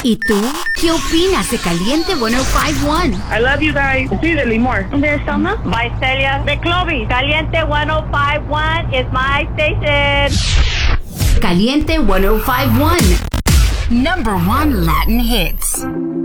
¿Y tú? ¿Qué opinas de Caliente 105.1? I love you guys. Sí, de Limor. ¿De Selma? Visalia. De Clovis. Caliente 105.1 is my station. Caliente 105.1. Number 1 Latin hits.